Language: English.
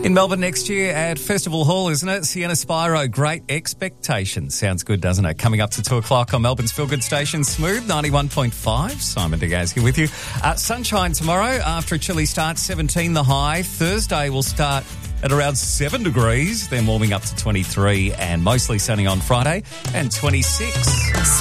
In Melbourne next year at Festival Hall, isn't it? Sienna Spyro, Great Expectations. Sounds good, doesn't it? Coming up to 2 o'clock on Melbourne's Feel Good station, Smooth 91.5. Simon DeGaz here with you. Sunshine tomorrow after a chilly start, 17 the high. Thursday will start at around 7 degrees, then warming up to 23 and mostly sunny on Friday and 26.